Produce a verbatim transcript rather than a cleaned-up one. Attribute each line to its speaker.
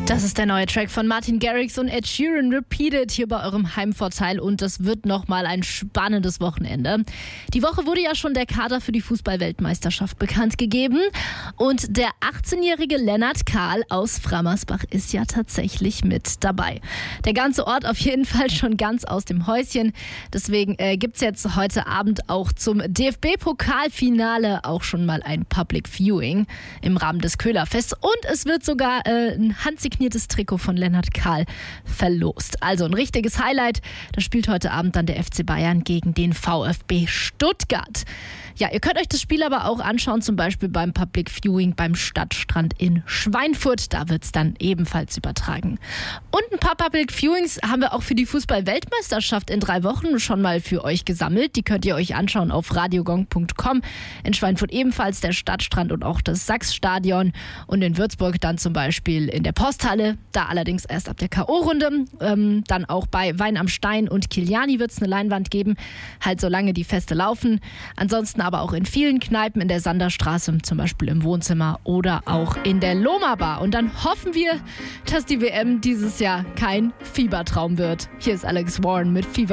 Speaker 1: Das ist der neue Track von Martin Garrix und Ed Sheeran, Repeated, hier bei eurem Heimvorteil, und das wird nochmal ein spannendes Wochenende. Die Woche wurde ja schon der Kader für die Fußball-Weltmeisterschaft bekannt gegeben und der achtzehnjährige Lennart Kahl aus Frammersbach ist ja tatsächlich mit dabei. Der ganze Ort auf jeden Fall schon ganz aus dem Häuschen, deswegen äh, gibt es jetzt heute Abend auch zum D F B-Pokalfinale auch schon mal ein Public Viewing im Rahmen des Köhlerfests und es wird sogar äh, ein handsigniertes Trikot von Lennart Kahl verlost. Also ein richtiges Highlight. Da spielt heute Abend dann der F C Bayern gegen den VfB Stuttgart. Ja, ihr könnt euch das Spiel aber auch anschauen, zum Beispiel beim Public Viewing beim Stadtstrand in Schweinfurt. Da wird es dann ebenfalls übertragen. Und ein paar Public Viewings haben wir auch für die Fußball-Weltmeisterschaft in drei Wochen schon mal für euch gesammelt. Die könnt ihr euch anschauen auf radiogong punkt com. In Schweinfurt ebenfalls der Stadtstrand und auch das Sachsstadion. Und in Würzburg dann zum Beispiel in der Posthalle. Da allerdings erst ab der K O-Runde. Ähm, dann auch bei Wein am Stein und Kiliani wird es eine Leinwand geben. Halt solange die Feste laufen. Ansonsten aber auch in vielen Kneipen in der Sanderstraße, zum Beispiel im Wohnzimmer oder auch in der Loma Bar. Und dann hoffen wir, dass die W M dieses Jahr kein Fiebertraum wird. Hier ist Alex Warren mit Fever.